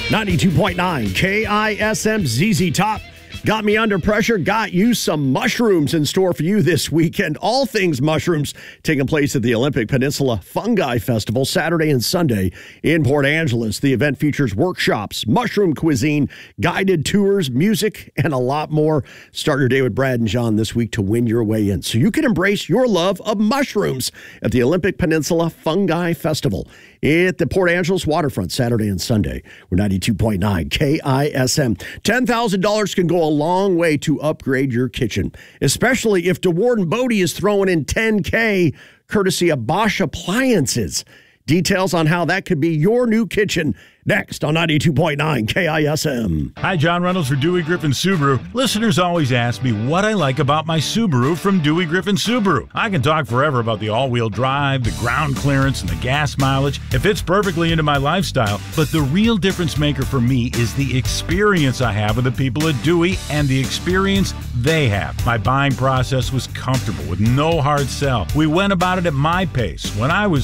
92.9 KISM ZZ Top. Got me under pressure, got you some mushrooms in store for you this weekend. All things mushrooms taking place at the Olympic Peninsula Fungi Festival Saturday and Sunday in Port Angeles. The event features workshops, mushroom cuisine, guided tours, music, and a lot more. Start your day with Brad and John this week to win your way in so you can embrace your love of mushrooms at the Olympic Peninsula Fungi Festival at the Port Angeles waterfront Saturday and Sunday. We're 92.9 KISM. $10,000 can go a long way to upgrade your kitchen, especially if DeWarden Bodie is throwing in $10K courtesy of Bosch Appliances. Details on how that could be your new kitchen next on 92.9 KISM. Hi, John Reynolds for Dewey Griffin Subaru. Listeners always ask me what I like about my Subaru from Dewey Griffin Subaru. I can talk forever about the all-wheel drive, the ground clearance, and the gas mileage. It fits perfectly into my lifestyle, but the real difference maker for me is the experience I have with the people at Dewey and the experience they have. My buying process was comfortable with no hard sell. We went about it at my pace. When I was